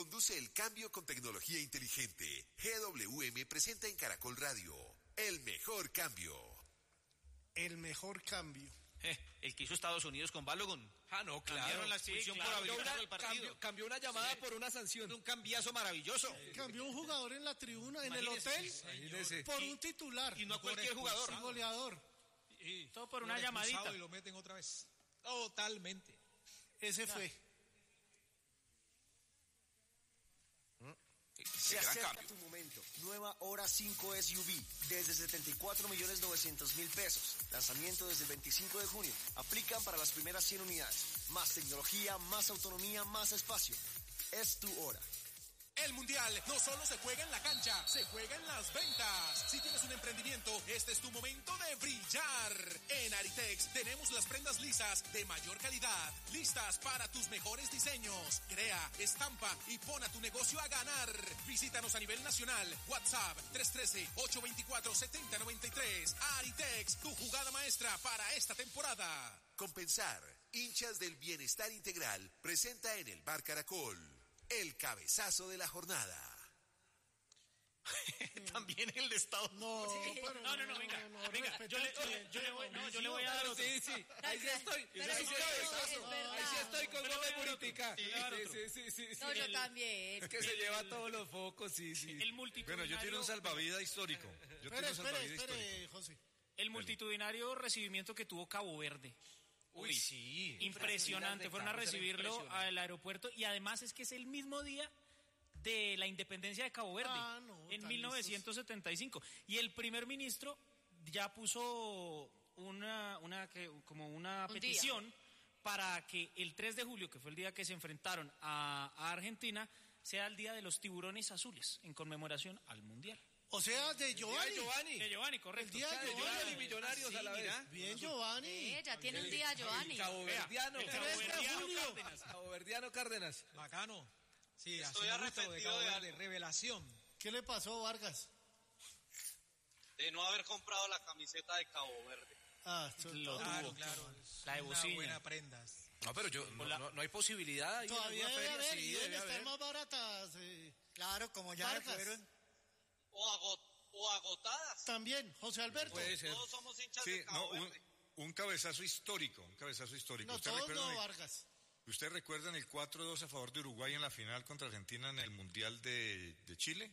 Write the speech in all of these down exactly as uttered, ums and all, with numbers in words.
Conduce el cambio con tecnología inteligente. G W M presenta en Caracol Radio El Mejor Cambio. El mejor cambio. Eh, el que hizo Estados Unidos con Balogun. Ah, no, claro. Cambiaron la expulsión sí, claro. por habilitar el partido. Cambió, cambió una llamada sí. por una sanción. Un cambiazo maravilloso. Sí. Cambió un jugador en la tribuna, en Imagínese, el hotel, Imagínese. por y, un titular. Y no cualquier jugador. Y goleador. Y, todo por una llamadita. Y lo meten otra vez. Totalmente. Ese ya. fue. Se acerca tu momento. Nueva Hora cinco S U V desde setenta y cuatro millones novecientos mil pesos. Lanzamiento desde el veinticinco de junio. Aplican para las primeras cien unidades. Más tecnología, más autonomía, más espacio. Es tu hora. El Mundial no solo se juega en la cancha, se juega en las ventas. Si tienes un emprendimiento, este es tu momento de brillar. En Aritex tenemos las prendas lisas de mayor calidad, listas para tus mejores diseños. Crea, estampa y pon a tu negocio a ganar. Visítanos a nivel nacional. WhatsApp tres uno tres, ocho dos cuatro, siete cero nueve tres. Aritex, tu jugada maestra para esta temporada. Compensar, hinchas del bienestar integral, presenta en el Bar Caracol el cabezazo de la jornada. También el de Estado. No, sí. pero no, no, no, venga, no, no, venga, yo le, oye, yo le voy, no, yo le voy a dar otro. Sí, sí, ahí sí estoy, pero ahí sí estoy, no, ahí sí estoy con gol de política. Sí, sí, sí, sí, sí. No, yo también. Es que se lleva todos los focos, sí, sí. El multitudinario. Bueno, yo tengo un salvavidas histórico. Yo espere, espere, espere, José. El multitudinario recibimiento que tuvo Cabo Verde. Uy, sí. Impresionante, fueron a recibirlo al aeropuerto y además es que es el mismo día de la independencia de Cabo Verde, ah, no, en mil novecientos setenta y cinco. Y el primer ministro ya puso una, una que, como una Un petición día. para que el tres de julio, que fue el día que se enfrentaron a, a Argentina, sea el día de los tiburones azules, en conmemoración al Mundial. O sea, de Giovanni. De Giovanni. De Giovanni, correcto. El día de Giovanni. Y Millonarios a la vez. Bien, Giovanni. Eh, ya tiene un día Giovanni. Caboverdiano. El Caboverdiano Cárdenas. Caboverdiano Cárdenas. Bacano. Sí, estoy así arrepentido de, de, de, de revelación. ¿Qué le pasó, Vargas? De no haber comprado la camiseta de Cabo Verde. Ah, lo claro, tuvo. claro. La de Bocina. Una buena prendas. No, pero yo, no, no, no hay posibilidad. Ahí todavía debe feria, haber, sí, y debe deben estar haber. más baratas. Eh. Claro, como ya Vargas. fueron. O, agot, o agotadas. También, José Alberto. Puede ser. Todos somos hinchas Sí, de Cabo no, un, Verde. un cabezazo histórico, un cabezazo histórico. No, ¿Usted todos recuerda no, el, Vargas. ¿Usted recuerdan el cuatro dos a favor de Uruguay en la final contra Argentina en el Mundial de, de Chile?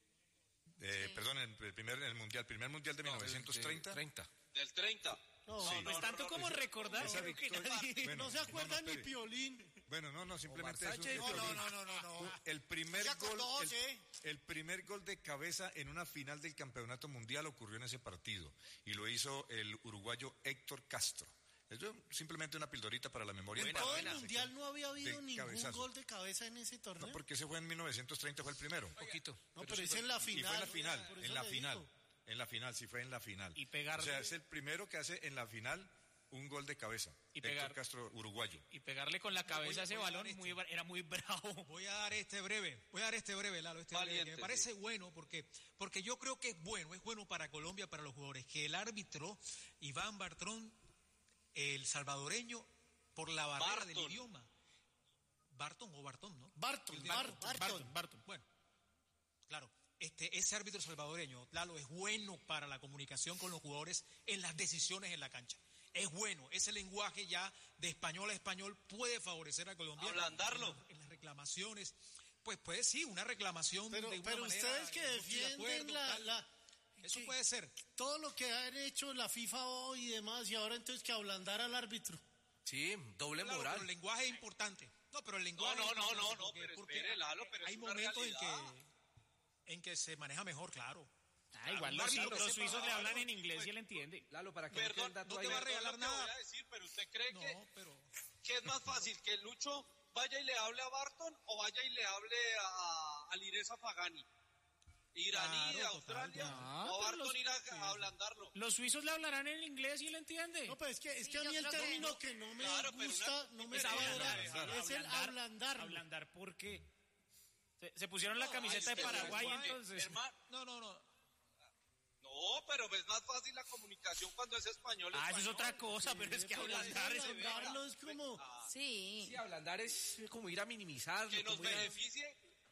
Eh, Sí. Perdón, en el primer el mundial, primer mundial de No, mil novecientos treinta. treinta. Del treinta. No, Sí. No es tanto como recordar, Esa creo que victoria- nadie- Bueno, no se acuerdan no, no, ni espere. Piolín. Bueno, no, no, simplemente Omar es un, Sánchez. No, no, no, no, no, no. el primer Ya gol, conoce. el, el primer gol de cabeza en una final del campeonato mundial ocurrió en ese partido y lo hizo el uruguayo Héctor Castro. Es simplemente una pildorita para la memoria. En para todo el la mundial sección no había habido de ningún cabezazo. gol de cabeza en ese torneo. No, porque ese fue en mil novecientos treinta, fue el primero. Un poquito. No, pero es en la Y final. fue en la final, por eso en la le final. digo. En la final, sí fue en la final. Y pegarle- O sea, es el primero que hace en la final un gol de cabeza. Y Héctor pegar- Castro, uruguayo. Y pegarle con la cabeza Voy a- a ese voy a balón dar muy, este. bra- era muy bravo. Voy a dar este breve, voy a dar este breve, Lalo, este Valiente, breve, que me parece sí. bueno porque, porque yo creo que es bueno, es bueno para Colombia, para los jugadores, que el árbitro Iván Bartrón, el salvadoreño, por la barrera Barton. del idioma. Barton o Bartón, ¿no? Barton, El de- Barton, Barton, Barton. Bueno, claro, este, ese árbitro salvadoreño, Lalo, es bueno para la comunicación con los jugadores en las decisiones en la cancha. Es bueno, ese lenguaje ya de español a español puede favorecer a Colombia. Ablandarlo. En, los- en las reclamaciones, pues puede sí, una reclamación Pero, de una pero manera, ustedes que eh, no estoy de defienden acuerdo, la, tal. la- Eso que- puede ser. todo lo que han hecho la FIFA hoy y demás, y ahora entonces que ablandar al árbitro. Sí, doble Claro, moral. pero el lenguaje es importante. No, pero el lenguaje No, no, es no, importante no, no, porque- pero porque espere, Lalo, pero hay es una momentos en realidad. que en que se maneja mejor, claro. Ah, igual un los, árbitro que los sepa suizos le hablar, hablan en pues, inglés y él entiende. Lalo, para que no quede Perdón, el dato no ahí. te va a Perdón regalar lo que nada. voy a decir, pero ¿usted cree No, que, pero que es más fácil que Lucho vaya y le hable a Barton o vaya y le hable a, a Lireza Fagani? Iraní Claro, de total, Australia, Ah, o pero Barton los- ir a, a ablandarlo. Los suizos le hablarán en inglés y él entiende. No, pero es que, es Sí, que a yo mí el creo que término no. que no me Claro, pero gusta, una- no me Es cuadra, ablandar, es el ablandar. Ablandar, ¿por qué? Se, se pusieron la No, camiseta ay, de pero Paraguay, hermano, entonces. hermano, no, no, no. no, pero es más fácil la comunicación cuando es español. Ah, eso es español. otra cosa, pero es que Pero ablandar es... ablandarlo es como... Ah, Sí. Sí, ablandar es como ir a minimizarlo. que nos como ir a- beneficie,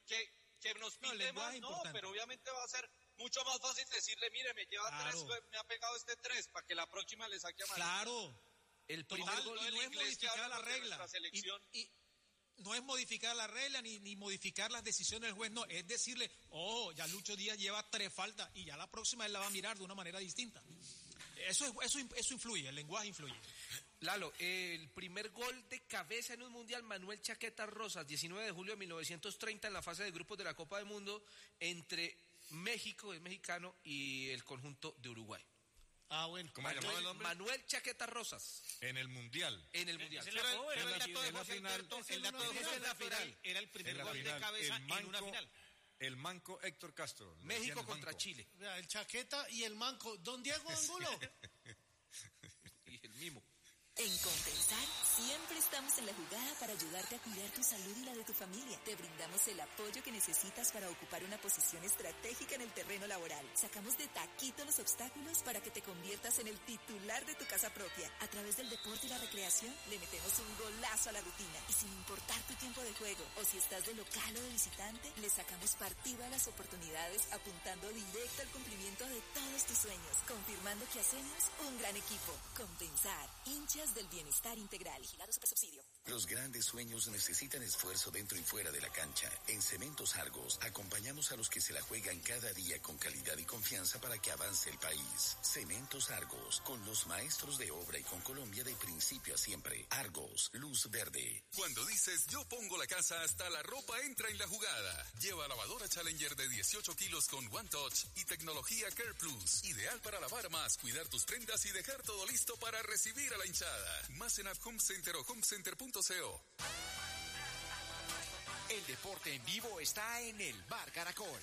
que, que nos No, el pinte lenguaje más, es no, importante. pero obviamente va a ser mucho más fácil decirle, mire, me lleva Claro. tres, me ha pegado este tres, para que la próxima le saque a mano. Claro. El primer Total, gol y del no es inglés que modificar hablan la los de regla. nuestra selección. Y, y no es modificar la regla ni, ni modificar las decisiones del juez, no, es decirle, oh, ya Lucho Díaz lleva tres faltas y ya la próxima él la va a mirar de una manera distinta. Eso, es, eso, eso influye, el lenguaje influye. Lalo, el primer gol de cabeza en un mundial, Manuel Chaqueta Rosas, diecinueve de julio de mil novecientos treinta en la fase de grupos de la Copa del Mundo entre México, el mexicano, y el conjunto de Uruguay. Ah, bueno. ¿Cómo se llamaba el nombre? Manuel Chaqueta Rosas, En el Mundial. en el mundial. Ese la jugó, Pero era el el dato de en la José final- Alberto, el dato de en José la Alberto final. Era el primer En la gol de final, cabeza el en una manco, final. el manco Héctor Castro. le México decían el contra manco. Chile. Vea, el Chaqueta y el Manco. Don Diego Angulo. Y el mismo. En Compensar siempre estamos en la jugada para ayudarte a cuidar tu salud y la de tu familia. Te brindamos el apoyo que necesitas para ocupar una posición estratégica en el terreno laboral. Sacamos de taquito los obstáculos para que te conviertas en el titular de tu casa propia. A través del deporte y la recreación le metemos un golazo a la rutina. Y sin importar tu tiempo de juego o si estás de local o de visitante, le sacamos partido a las oportunidades apuntando directo al cumplimiento de todos tus sueños. Confirmando que hacemos un gran equipo. Compensar. Hinchas del bienestar integral. Vigilado Supersubsidio. Los grandes sueños necesitan esfuerzo dentro y fuera de la cancha. En Cementos Argos acompañamos a los que se la juegan cada día con calidad y confianza para que avance el país. Cementos Argos, con los maestros de obra y con Colombia de principio a siempre. Argos, luz verde. Cuando dices yo pongo la casa, hasta la ropa entra en la jugada. Lleva lavadora Challenger de dieciocho kilos con One Touch y tecnología Care Plus. Ideal para lavar más, cuidar tus prendas y dejar todo listo para recibir a la hinchada. Más en App Home Center o homecenter punto co. El deporte en vivo está en el Bar Caracol.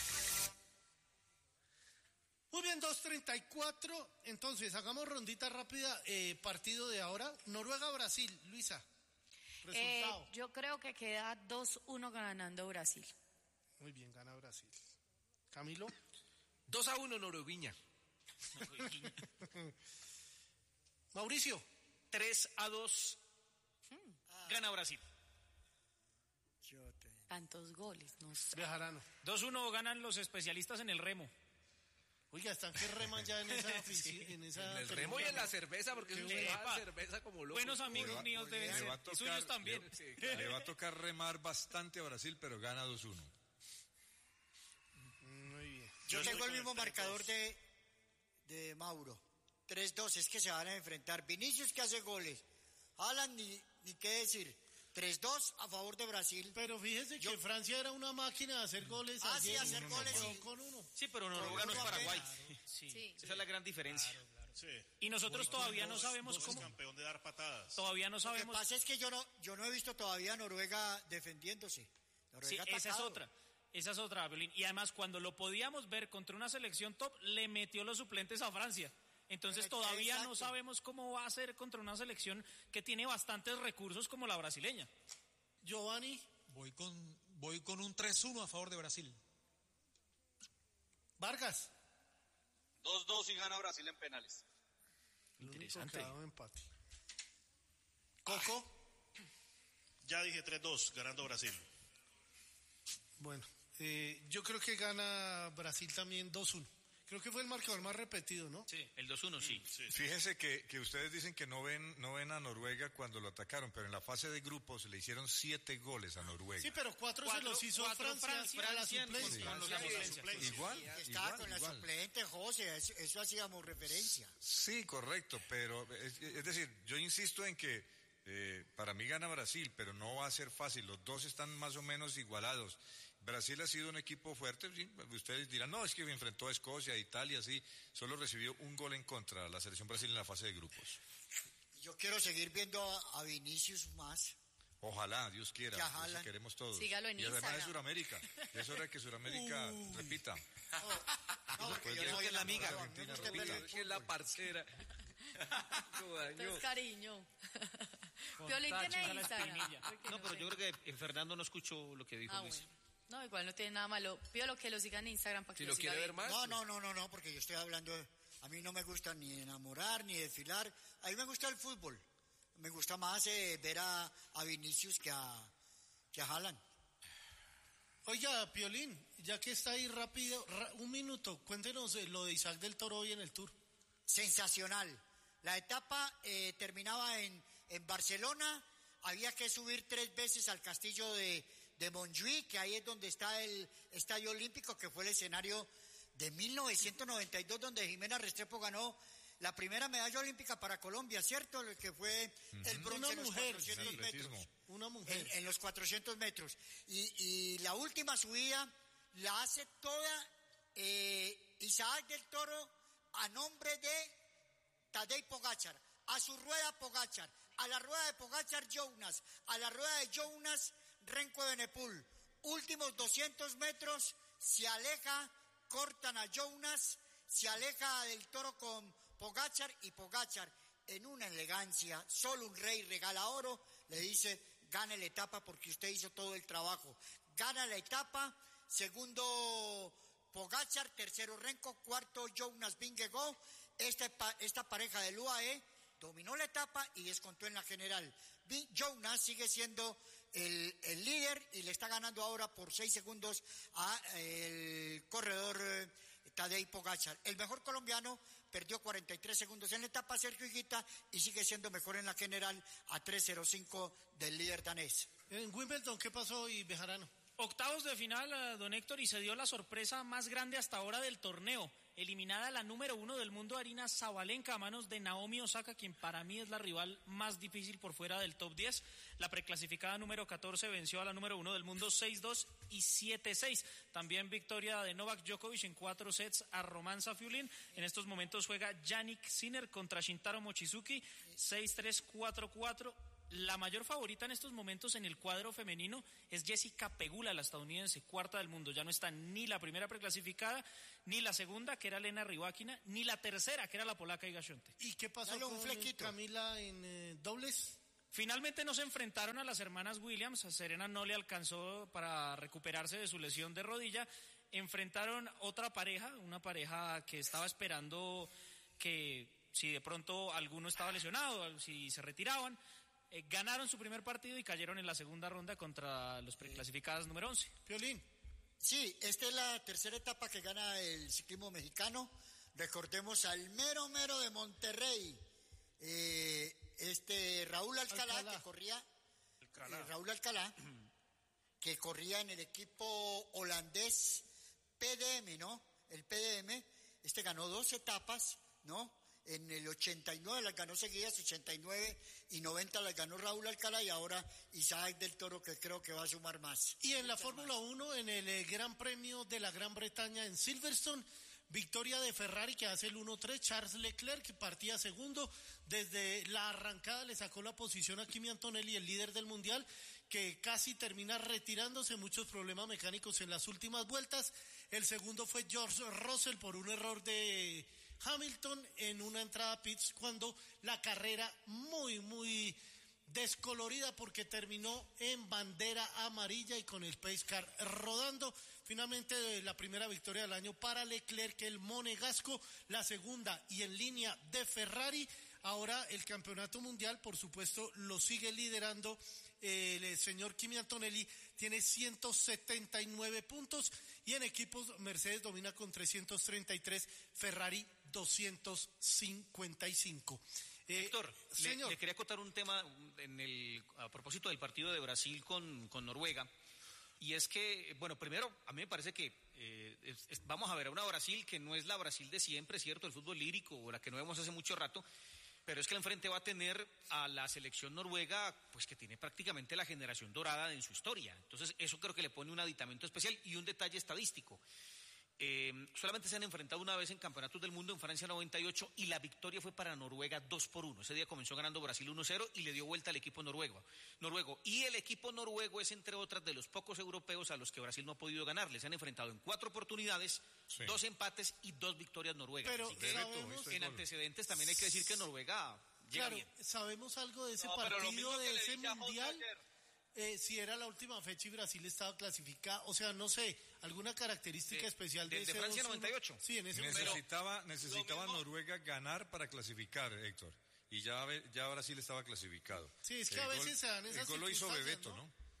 Muy bien, dos treinta y cuatro. Entonces, hagamos rondita rápida. Eh, partido de ahora. Noruega-Brasil. Luisa. Eh, Resultado. yo creo que queda dos uno ganando Brasil. Muy bien, gana Brasil. Camilo. dos a uno Norueguiña. Mauricio. tres a dos. Gana Brasil. Tantos goles, no sé. Bejarano. dos uno ganan los especialistas en el remo. Oiga, están que reman ya en esa afición. En esa El remo y en la cerveza, porque Qué eso bueno. se va a cerveza como loco. Buenos amigos Le va- míos deben le ser. va a Y tocar- suyos también. Le, le va a tocar remar bastante a Brasil, pero gana dos uno. Muy bien. Yo Yo tengo estoy el mismo con el marcador de, de Mauro. tres dos, es que se van a enfrentar. Vinicius que hace goles. Haaland ni, ni qué decir. tres dos a favor de Brasil. Pero fíjese Yo- que Francia era una máquina de hacer goles. Ah, sí, ayer, hacer uno goles, no sí. con uno. Sí, pero Noruega Noruega no es no Paraguay. apenas. Sí. Esa es la gran diferencia. Sí. Y nosotros todavía no Dos- sabemos dos es cómo. campeón de dar patadas. Todavía no Lo que sabemos. pasa es que yo no, yo no he visto todavía a Noruega defendiéndose. Sí, Noruega esa es atacado. otra. Esa es otra, Violín. Y además, cuando lo podíamos ver contra una selección top, le metió los suplentes a Francia. Entonces, Exacto. todavía no sabemos cómo va a ser contra una selección que tiene bastantes recursos como la brasileña. Giovanni. Voy con, voy con un tres uno a favor de Brasil. Vargas. dos dos y gana Brasil en penales. El único Interesante. que ha dado empate. Coco. Ya dije tres dos, ganando Brasil. Bueno, eh, yo creo que gana Brasil también dos uno. Creo que fue el marcador más repetido, ¿no? Sí, el dos uno sí. Fíjense que, que ustedes dicen que no ven, no ven a Noruega cuando lo atacaron, pero en la fase de grupos le hicieron siete goles a Noruega. Sí, pero cuatro, se Cuatro- los hizo cuatro Francia, Francia, a la Francia suplencia. con los de suplencia. Igual, Estaba igual, con la igual. suplente, José, eso, eso hacíamos referencia. Sí, correcto, pero es, es decir, yo insisto en que eh, para mí gana Brasil, pero no va a ser fácil, los dos están más o menos igualados. Brasil ha sido un equipo fuerte, sí, ustedes dirán, no, es que enfrentó a Escocia, a Italia, sí, solo recibió un gol en contra de la selección Brasil en la fase de grupos. Yo quiero seguir viendo a, a Vinicius más. Ojalá, Dios quiera, Que a eso Haaland. queremos todos. Sígalo en y además Instagram. de Sudamérica, ya es hora de que Sudamérica repita. No, porque yo Después soy de- la amiga. Argentina Usted repita. ve el Que es la fútbol. parcera. Entonces, cariño. Piolín tachos tiene a la Instagram. espinilla. ¿Por qué No, pero sé? yo creo que Fernando no escuchó lo que dijo Ah, Luis. bueno. No, igual no tiene nada malo. Pido que lo sigan en Instagram para que Si lo lo siga quiere ver viendo. más. No, no, no, no, no, porque yo estoy hablando, de- a mí no me gusta ni enamorar, ni desfilar. A mí me gusta el fútbol. Me gusta más eh, ver a, a Vinicius que a, que a Haaland. Oiga, Piolín, ya que está ahí rápido, ra- un minuto, cuéntenos eh, lo de Isaac del Toro hoy en el Tour. Sensacional. La etapa eh, terminaba en, en Barcelona, había que subir tres veces al castillo de, de Montjuïc, que ahí es donde está el Estadio Olímpico, que fue el escenario de mil novecientos noventa y dos, donde Jimena Restrepo ganó la primera medalla olímpica para Colombia, ¿cierto? El que fue uh-huh. el bronce Una en los mujer, cuatrocientos metros. Una mujer. En, en los cuatrocientos metros. Y, y la última subida la hace toda eh, Isaac del Toro a nombre de Tadej Pogačar. A su rueda Pogačar. A la rueda de Pogačar Jonas. A la rueda de Jonas Renko Evenepoel. Últimos doscientos metros, se aleja, cortan a Jonas, se aleja del Toro con Pogačar, y Pogačar, en una elegancia, solo un rey regala oro, le dice: gane la etapa porque usted hizo todo el trabajo. Gana la etapa, segundo Pogačar, tercero Renko, cuarto Jonas Vingegaard. Esta, esta pareja del U A E dominó la etapa y descontó en la general. Jonas sigue siendo el, el líder y le está ganando ahora por seis segundos a el corredor eh, Tadej Pogačar. El mejor colombiano perdió cuarenta y tres segundos en la etapa, Sergio Higuita, y sigue siendo mejor en la general a tres cero cinco del líder danés. En Wimbledon, ¿qué pasó hoy, Bejarano? Octavos de final, don Héctor, y se dio la sorpresa más grande hasta ahora del torneo. Eliminada la número uno del mundo, Aryna Sabalenka, a manos de Naomi Osaka, quien para mí es la rival más difícil por fuera del top diez. La preclasificada número catorce venció a la número uno del mundo seis dos y siete seis. También victoria de Novak Djokovic en cuatro sets a Roman Safiullin. En estos momentos juega Yannick Sinner contra Shintaro Mochizuki, seis tres, cuatro cuatro. La mayor favorita en estos momentos en el cuadro femenino es Jessica Pegula, la estadounidense, cuarta del mundo. Ya no está ni la primera preclasificada, ni la segunda, que era Lena Rybakina, ni la tercera, que era la polaca Iga Świątek. ¿Y qué pasó con Camila en eh, dobles? Finalmente no se enfrentaron a las hermanas Williams. A Serena no le alcanzó para recuperarse de su lesión de rodilla. Enfrentaron otra pareja, una pareja que estaba esperando que si de pronto alguno estaba lesionado, si se retiraban. Eh, ganaron su primer partido y cayeron en la segunda ronda contra los preclasificados número once. Piolín. Sí, esta es la tercera etapa que gana el ciclismo mexicano. Recordemos al mero mero de Monterrey, eh, este Raúl Alcalá, Alcalá. que corría, Alcalá. Eh, Raúl Alcalá, que corría en el equipo holandés P D M, ¿no? El P D M, este ganó dos etapas, ¿no? En el ochenta y nueve las ganó seguidas, ochenta y nueve y noventa las ganó Raúl Alcalá, y ahora Isaac del Toro, que creo que va a sumar más. Y en la Fórmula uno, en el eh, Gran Premio de la Gran Bretaña en Silverstone, victoria de Ferrari, que hace el uno tres, Charles Leclerc, que partía segundo. Desde la arrancada le sacó la posición a Kimi Antonelli, el líder del mundial, que casi termina retirándose, muchos problemas mecánicos en las últimas vueltas. El segundo fue George Russell por un error de Hamilton en una entrada a pits, cuando la carrera muy, muy descolorida porque terminó en bandera amarilla y con el pace car rodando. Finalmente la primera victoria del año para Leclerc, el monegasco, la segunda y en línea de Ferrari. Ahora el campeonato mundial, por supuesto, lo sigue liderando eh, el señor Kimi Antonelli, tiene ciento setenta y nueve puntos, y en equipos Mercedes domina con trescientos treinta y tres, Ferrari doscientos cincuenta y cinco. Eh, Héctor, le, le quería contar un tema en el, a propósito del partido de Brasil con, con Noruega, y es que, bueno, primero, a mí me parece que eh, es, es, vamos a ver a una Brasil que no es la Brasil de siempre, ¿cierto?, el fútbol lírico, o la que no vemos hace mucho rato, pero es que al frente va a tener a la selección noruega, pues que tiene prácticamente la generación dorada en su historia. Entonces eso creo que le pone un aditamento especial y un detalle estadístico. Eh, solamente se han enfrentado una vez en campeonatos del mundo, en Francia noventa y ocho, y la victoria fue para Noruega dos por uno. Ese día comenzó ganando Brasil uno cero y le dio vuelta al equipo noruego. noruego. Y el equipo noruego es, entre otras, de los pocos europeos a los que Brasil no ha podido ganarles. Se han enfrentado en cuatro oportunidades, sí, dos empates y dos victorias noruegas. Pero así que sabemos, en antecedentes también hay que decir que Noruega llega claro, bien. ¿Sabemos algo de ese No, partido, de ese mundial? mundial? Eh, si era la última fecha y Brasil estaba clasificado, o sea, no sé, alguna característica de, especial de, de, ese de Francia noventa y ocho. Sí, en ese necesitaba necesitaba Noruega ganar para clasificar, Héctor, y ya ya Brasil estaba clasificado. Sí, es que el a gol, veces se dan esas el gol lo hizo Bebeto, ¿no? ¿no?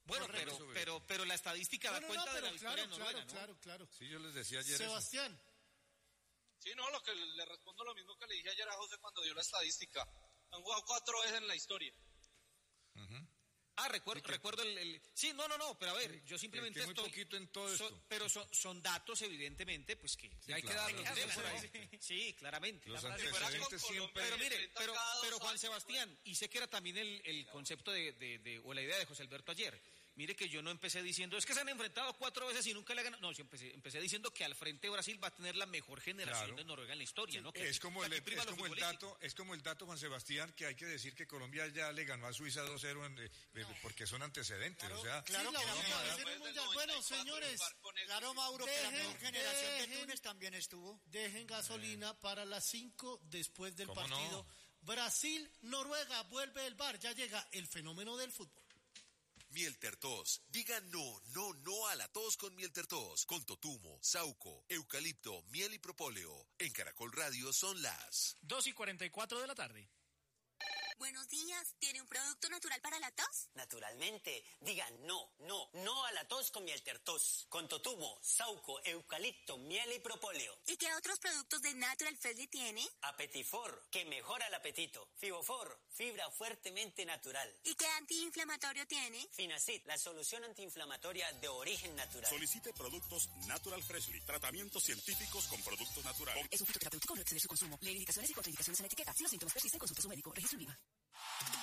Bueno, pero, pero, pero la estadística da no, no, cuenta no, de la claro, victoria en Noruega, claro, ¿no? claro, claro. Sí, yo les decía ayer Sebastián. eso. Sí, no, lo que le, le respondo lo mismo que le dije ayer a José cuando dio la estadística. Han jugado cuatro veces en la historia. Uh-huh. Ah, recuerdo, sí, recuerdo el, el... Sí, no, no, no, pero a ver, yo simplemente que muy estoy... poquito en todo so, esto. Pero son, son datos, evidentemente, pues que... Sí, hay claro, que darlos. Sí, sí, claramente. Los la antecedentes siempre... Pero mire, pero, pero Juan Sebastián, y sé que era también el, el concepto de, de, de, o la idea de José Alberto ayer, mire que yo no empecé diciendo, es que se han enfrentado cuatro veces y nunca le han ganado. No, yo empecé, empecé diciendo que al frente Brasil va a tener la mejor generación claro. de Noruega en la historia, ¿no? Que es como, el, es, como el dato, es como el dato, Juan Sebastián, que hay que decir que Colombia ya le ganó a Suiza dos cero en, eh, no. porque son antecedentes, claro, o sea... Claro, sí, la claro, única vez en el mundial. Bueno, señores, claro, Mauro, dejen, que la mejor generación dejen, de Túnez también estuvo. Dejen gasolina eh. para las cinco después del ¿Cómo partido. No? Brasil, Noruega, vuelve el V A R, ya llega el fenómeno del fútbol. Mieltertos. Diga no, no, no a la tos con Mieltertos. Con totumo, sauco, eucalipto, miel y propóleo. En Caracol Radio son las dos y cuarenta y cuatro de la tarde. Buenos días, ¿tiene un producto natural para la tos? Naturalmente, diga no, no, no a la tos con Mieltertos, con totumo, sauco, eucalipto, miel y propóleo. ¿Y qué otros productos de Natural Freshly tiene? Apetifor, que mejora el apetito. Fibofor, fibra fuertemente natural. ¿Y qué antiinflamatorio tiene? Finacid, la solución antiinflamatoria de origen natural. Solicite productos Natural Freshly, tratamientos científicos con productos naturales. Es un fitoterapéutico, no exceder su consumo. Lee indicaciones y contraindicaciones en la etiqueta. Si los síntomas persisten, consulta a su médico. Registro IVA.